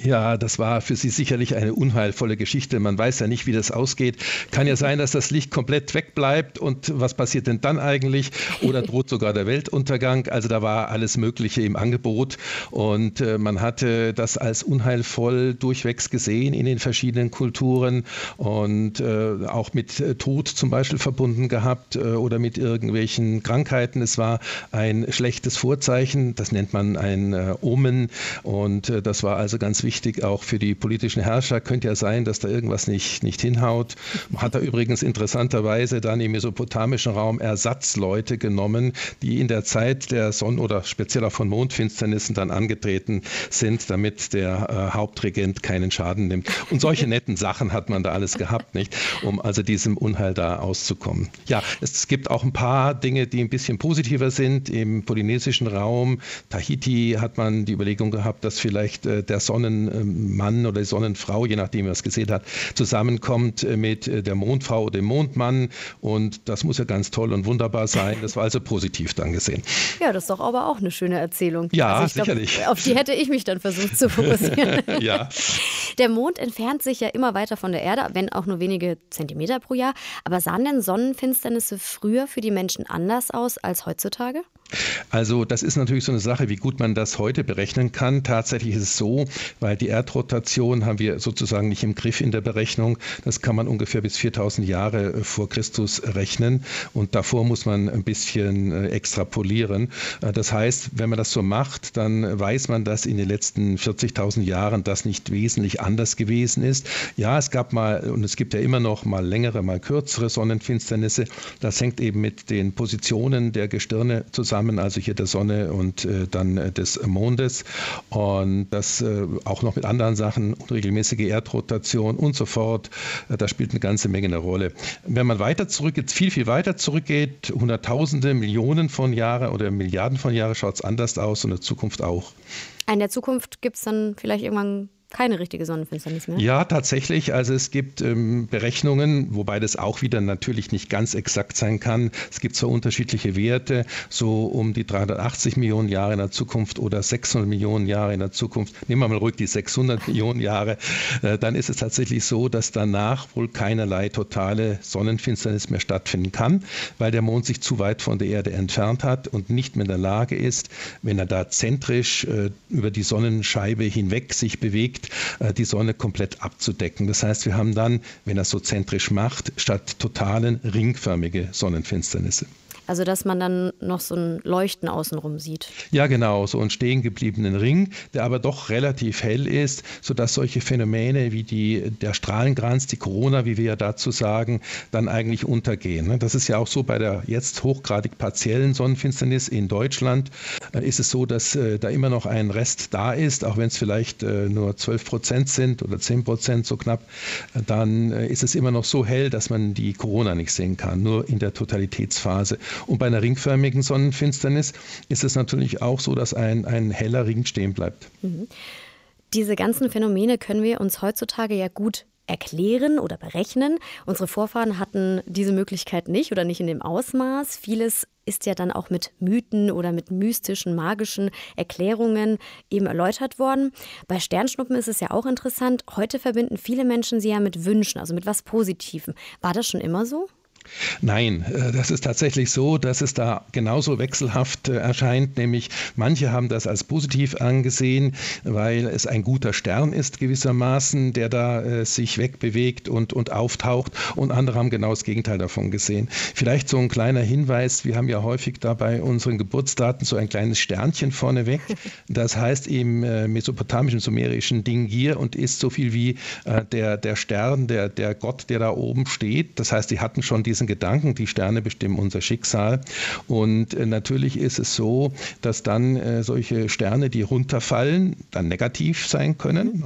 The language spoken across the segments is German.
Ja, das war für Sie sicherlich eine unheilvolle Geschichte. Man weiß ja nicht, wie das ausgeht. Kann ja sein, dass das Licht komplett wegbleibt und was passiert denn dann eigentlich? Oder droht sogar der Weltuntergang? Also da war alles Mögliche im Angebot und man hatte das als unheilvoll durchwegs gesehen in den verschiedenen Kulturen und auch mit Tod zum Beispiel verbunden gehabt oder mit irgendwelchen Krankheiten. Es war ein schlechtes Vorzeichen, das nennt man ein Omen und das war also ganz wichtig auch für die politischen Herrscher. Könnte ja sein, dass da irgendwas nicht hinhaut. Man hat da übrigens interessanterweise dann im mesopotamischen Raum Ersatzleute genommen, die in der Zeit der Sonn- oder speziell auch von Mondfinsternissen dann angetreten sind, damit der Hauptregent keinen Schaden nimmt. Und solche netten Sachen hat man da alles gehabt, nicht? Um also diesem Unheil da auszukommen. Ja, es gibt auch ein paar Dinge, die ein bisschen positiver sind. Im polynesischen Raum, Tahiti, hat man die Überlegung gehabt, dass vielleicht der Sonnenmann oder die Sonnenfrau, je nachdem, wer es gesehen hat, zusammenkommt mit der Mondfrau oder dem Mondmann. Und das muss ja ganz toll und wunderbar sein. Das war also positiv dann gesehen. Ja, das ist doch aber auch eine schöne Erzählung. Ja, also sicherlich. Glaub, auf die hätte ich mich dann versucht zu fokussieren. Ja. Der Mond entfernt sich ja immer weiter von der Erde, wenn auch nur wenige Zentimeter pro Jahr. Aber sahen denn Sonnenfinsternisse früher für die Menschen anders aus als heutzutage? Also das ist natürlich so eine Sache, wie gut man das heute berechnen kann. Tatsächlich ist es so, weil die Erdrotation haben wir sozusagen nicht im Griff in der Berechnung. Das kann man ungefähr bis 4000 Jahre vor Christus rechnen und davor muss man ein bisschen extrapolieren. Das heißt, wenn man das so macht, dann weiß man, dass in den letzten 40.000 Jahren das nicht wesentlich anders gewesen ist. Ja, es gab mal und es gibt ja immer noch mal längere, mal kürzere Sonnenfinsternisse. Das hängt eben mit den Positionen der Gestirne zusammen, also hier der Sonne und dann des Mondes und das auch noch mit anderen Sachen, unregelmäßige Erdrotation und so fort. Das spielt eine ganze Menge eine Rolle. Wenn man weiter zurückgeht, viel weiter zurückgeht, Hunderttausende, Millionen von Jahren oder Milliarden von Jahren, schaut es anders aus und in der Zukunft auch. In der Zukunft gibt es dann vielleicht irgendwann keine richtige Sonnenfinsternis mehr? Ja, tatsächlich. Also es gibt Berechnungen, wobei das auch wieder natürlich nicht ganz exakt sein kann. Es gibt zwar unterschiedliche Werte, so um die 380 Millionen Jahre in der Zukunft oder 600 Millionen Jahre in der Zukunft. Nehmen wir mal ruhig die 600 Millionen Jahre. Dann ist es tatsächlich so, dass danach wohl keinerlei totale Sonnenfinsternis mehr stattfinden kann, weil der Mond sich zu weit von der Erde entfernt hat und nicht mehr in der Lage ist, wenn er da zentrisch über die Sonnenscheibe hinweg sich bewegt, die Sonne komplett abzudecken. Das heißt, wir haben dann, wenn er so zentrisch macht, statt totalen ringförmige Sonnenfinsternisse. Also dass man dann noch so ein Leuchten außenrum sieht. Ja, genau, so einen stehen gebliebenen Ring, der aber doch relativ hell ist, sodass solche Phänomene wie der Strahlenkranz, die Corona, wie wir ja dazu sagen, dann eigentlich untergehen. Das ist ja auch so bei der jetzt hochgradig partiellen Sonnenfinsternis in Deutschland. Ist es so, dass da immer noch ein Rest da ist, auch wenn es vielleicht nur 12% sind oder 10% so knapp, dann ist es immer noch so hell, dass man die Corona nicht sehen kann, nur in der Totalitätsphase. Und bei einer ringförmigen Sonnenfinsternis ist es natürlich auch so, dass ein heller Ring stehen bleibt. Mhm. Diese ganzen Phänomene können wir uns heutzutage ja gut erklären oder berechnen. Unsere Vorfahren hatten diese Möglichkeit nicht oder nicht in dem Ausmaß. Vieles ist ja dann auch mit Mythen oder mit mystischen, magischen Erklärungen eben erläutert worden. Bei Sternschnuppen ist es ja auch interessant. Heute verbinden viele Menschen sie ja mit Wünschen, also mit was Positivem. War das schon immer so? Nein, das ist tatsächlich so, dass es da genauso wechselhaft erscheint, nämlich manche haben das als positiv angesehen, weil es ein guter Stern ist gewissermaßen, der da sich wegbewegt und auftaucht und andere haben genau das Gegenteil davon gesehen. Vielleicht so ein kleiner Hinweis, wir haben ja häufig da bei unseren Geburtsdaten so ein kleines Sternchen vorneweg, das heißt im mesopotamischen, sumerischen Dingir und ist so viel wie der Stern, der Gott, der da oben steht. Das heißt, die hatten schon diesen Gedanken, die Sterne bestimmen unser Schicksal. Und natürlich ist es so, dass dann solche Sterne, die runterfallen, dann negativ sein können.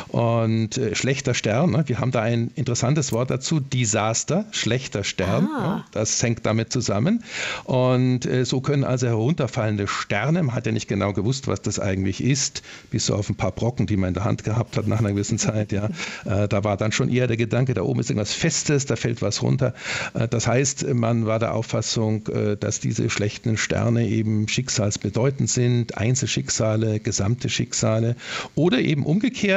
Und schlechter Stern, wir haben da ein interessantes Wort dazu, Desaster, schlechter Stern, das hängt damit zusammen. Und so können also herunterfallende Sterne, man hat ja nicht genau gewusst, was das eigentlich ist, bis so auf ein paar Brocken, die man in der Hand gehabt hat nach einer gewissen Zeit, da war dann schon eher der Gedanke, da oben ist irgendwas Festes, da fällt was runter. Das heißt, man war der Auffassung, dass diese schlechten Sterne eben schicksalsbedeutend sind, Einzelschicksale, gesamte Schicksale oder eben umgekehrt,